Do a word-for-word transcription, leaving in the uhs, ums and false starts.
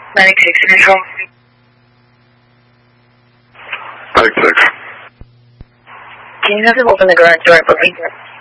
ninety-six initial. ninety-six. Can you have them open the garage door for me?